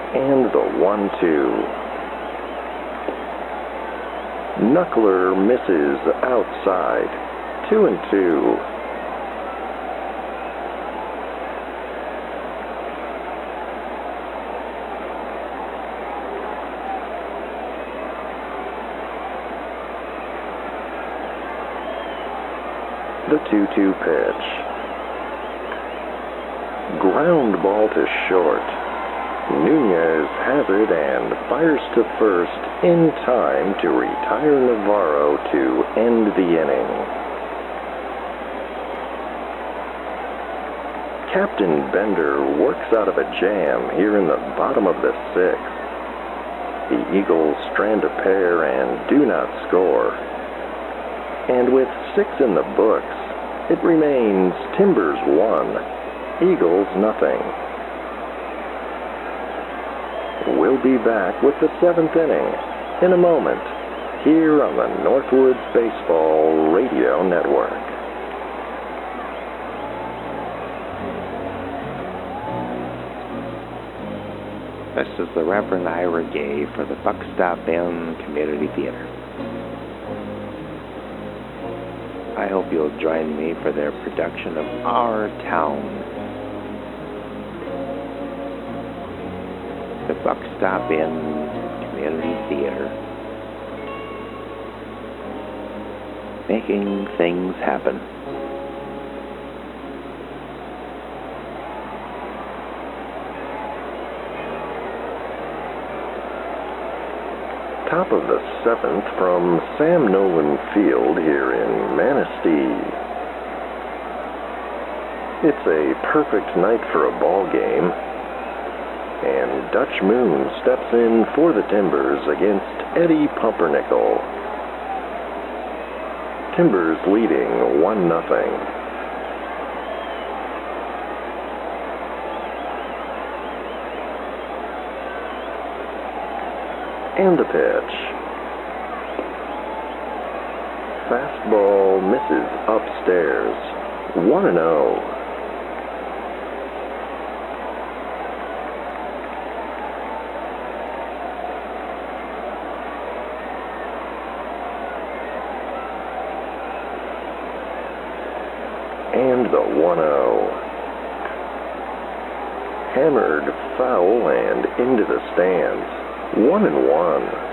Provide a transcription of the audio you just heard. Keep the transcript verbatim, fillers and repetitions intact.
And the one two. Knuckler misses outside. Two and two. The two two pitch. Ground ball to short. Nunez has it and fires to first in time to retire Navarro to end the inning. Captain Bender works out of a jam here in the bottom of the sixth. The Eagles strand a pair and do not score. And with six in the books, it remains Timbers one, Eagles nothing. We'll be back with the seventh inning in a moment here on the Northwoods Baseball Radio Network. This is the Reverend Ira Gay for the Buck Stop Inn Community Theater. I hope you'll join me for their production of Our Town. The Buck Stop Inn Community Theater. Making things happen. Top of the seventh from Sam Nolan Field here in Manistee. It's a perfect night for a ball game, and Dutch Moon steps in for the Timbers against Eddie Pumpernickel. Timbers leading one nothing. And the pitch. Fastball misses upstairs. one and oh. And the one oh. Hammered foul and into the stands. One and one.